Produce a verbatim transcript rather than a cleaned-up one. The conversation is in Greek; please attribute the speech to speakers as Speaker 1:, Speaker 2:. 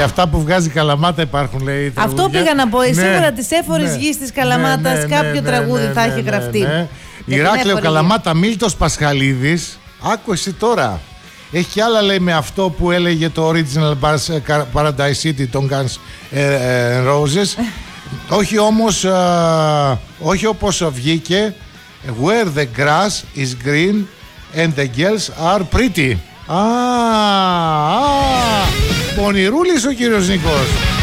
Speaker 1: Για αυτά που βγάζει Καλαμάτα υπάρχουν, λέει.
Speaker 2: Αυτό πήγα να πω. Ναι, σίγουρα τη έφορη ναι, γη τη Καλαμάτα, ναι, ναι, κάποιο ναι, τραγούδι ναι, θα έχει ναι, γραφτεί. Ναι, ναι.
Speaker 1: Ηράκλειο Καλαμάτα, Μίλτος Πασχαλίδης. Άκου εσύ τώρα. Έχει κι άλλα, λέει, με αυτό που έλεγε το Original Paradise City των Guns N' Roses. Όχι όμως, uh, όχι όπως βγήκε. Where the grass is green and the girls are pretty. Α, α, πονηρούλης ο κύριος Νίκος.